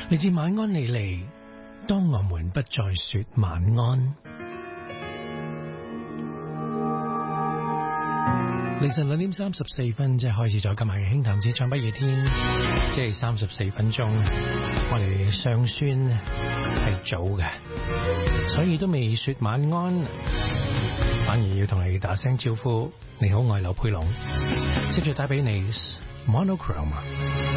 嚟自晚安你嚟，當我們不再說晚安。凌晨2點34分，即係開始咗今晚嘅輕談之唱不夜天，即係34分鐘。我哋尚算係早嘅，所以都未說晚安，反而要同你打聲招呼。你好，我係劉佩龍，接住帶俾你 Monochrome。